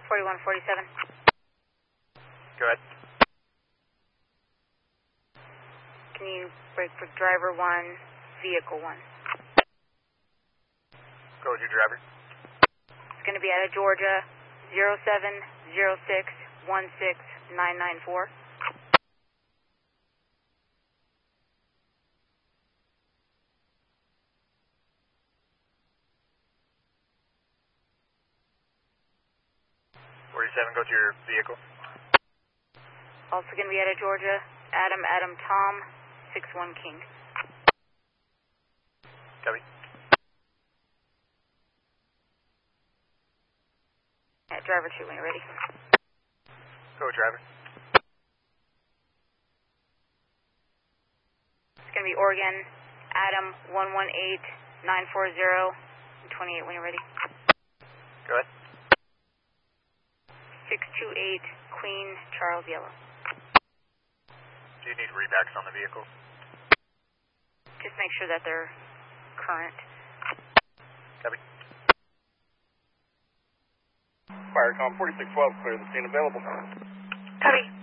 4147. Go ahead. Can you break for driver 1, vehicle 1? Go with your driver. It's going to be out of Georgia, 0706-16994. Go to your vehicle. Also going to be out of Georgia, Adam Tom, 61 King. Copy. Driver 2, when you're ready. Go, driver. It's going to be Oregon, Adam 118940, 28 when you're ready. Go ahead. 628 Queen Charles Yellow. Do you need rebacks on the vehicle? Just make sure that they're current. Copy. Firecom 4612, clear the scene available. Copy.